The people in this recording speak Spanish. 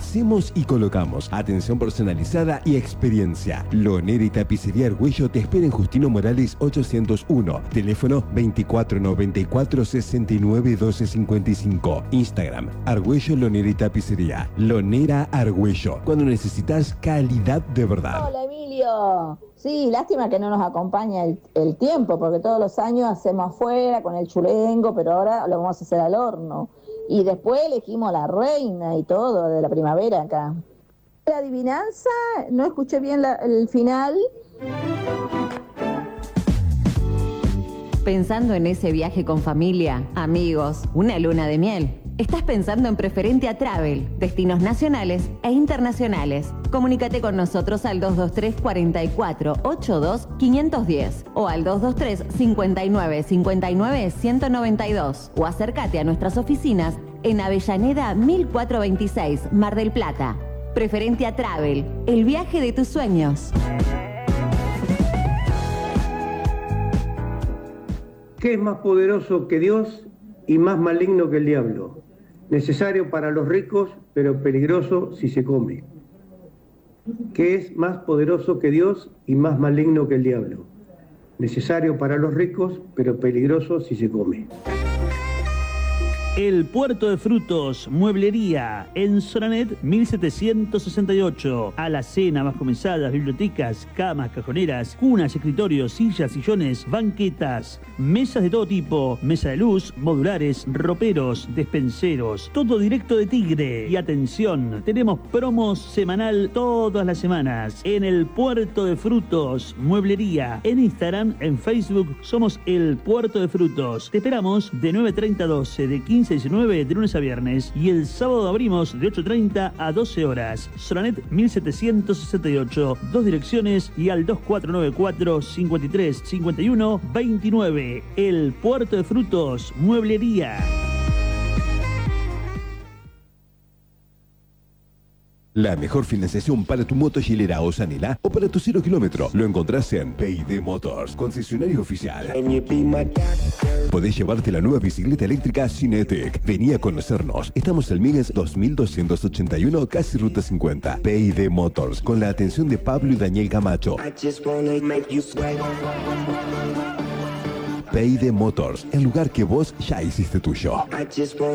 hacemos y colocamos. Atención personalizada y experiencia. Lonera y Tapicería Argüello te espera en Justino Morales 801. Teléfono 2494 69 12 55. Instagram, Argüello Lonera y Tapicería. Lonera Argüello. Cuando necesitas calidad de verdad. Hola, Emilio. Sí, lástima que no nos acompaña el tiempo, porque todos los años hacemos afuera con el chulengo, pero ahora lo vamos a hacer al horno. Y después elegimos la reina y todo de la primavera acá. La adivinanza, no escuché bien el final. Pensando en ese viaje con familia, amigos, una luna de miel. Estás pensando en Preferentia Travel, destinos nacionales e internacionales. Comunícate con nosotros al 223 44 82 510 o al 223 59 59 192 o acércate a nuestras oficinas en Avellaneda 1426, Mar del Plata. Preferentia Travel, el viaje de tus sueños. ¿Qué es más poderoso que Dios y más maligno que el diablo? Necesario para los ricos, pero peligroso si se come. ¿Qué es más poderoso que Dios y más maligno que el diablo? Necesario para los ricos, pero peligroso si se come. El Puerto de Frutos, Mueblería, en Soranet 1768. Alacena, bajo mesadas, bibliotecas, camas, cajoneras, cunas, escritorios, sillas, sillones, banquetas, mesas de todo tipo, mesa de luz, modulares, roperos, despenseros, todo directo de Tigre. Y atención, tenemos promos semanal todas las semanas. En el Puerto de Frutos, Mueblería, en Instagram, en Facebook, somos el Puerto de Frutos. Te esperamos de 9:30 a 12, de 15 a 19 de lunes a viernes, y el sábado abrimos de 8:30 a 12 horas. Soranet 1768, 2 direcciones y al 2494 53 51 29. El Puerto de Frutos, Mueblería. La mejor financiación para tu moto hilera o Sanela o para tu 0 kilómetro lo encontrás en P&D Motors, concesionario oficial. Podés llevarte la nueva bicicleta eléctrica Cinetic. Vení a conocernos. Estamos en Míguez 2281, casi ruta 50. P&D Motors, con la atención de Pablo y Daniel Camacho. P&D Motors, el lugar que vos ya hiciste tuyo.